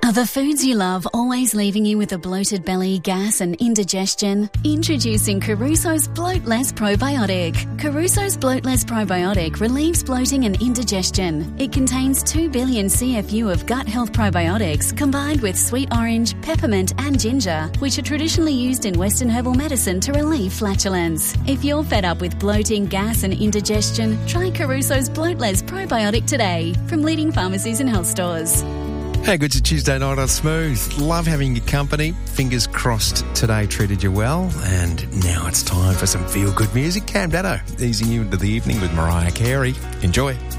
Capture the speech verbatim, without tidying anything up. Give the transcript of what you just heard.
Are the foods you love always leaving you with a bloated belly, gas and indigestion? Introducing Caruso's Bloat Less Probiotic. Caruso's Bloat Less Probiotic relieves bloating and indigestion. It contains two billion C F U of gut health probiotics combined with sweet orange, peppermint and ginger, which are traditionally used in Western herbal medicine to relieve flatulence. If you're fed up with bloating, gas and indigestion, try Caruso's Bloat Less Probiotic today from leading pharmacies and health stores. Hey, good to Tuesday night on Smooth. Love having your company. Fingers crossed today treated you well. And now it's time for some feel-good music. Cam Dado, easing you into the evening with Mariah Carey. Enjoy.